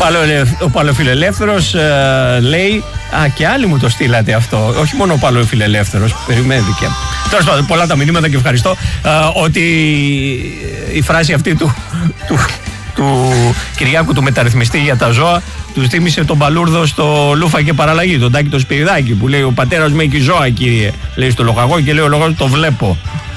Ο Παλαιοφιλελεύθερος λέει, και άλλοι μου το στείλατε αυτό, όχι μόνο ο Παλαιοφιλελεύθερος, περιμένθηκε. Τέλος πάντων, πολλά τα μηνύματα και ευχαριστώ, ότι η φράση αυτή του Κυριάκου του μεταρρυθμιστή για τα ζώα του θύμισε τον Παλούρδο στο Λούφα και Παραλλαγή, τον Τάκη το Σπυριδάκη, που λέει: ο πατέρας με έχει ζώα, κύριε, λέει στο λογαγό, και λέει ο λογαγός: το βλέπω.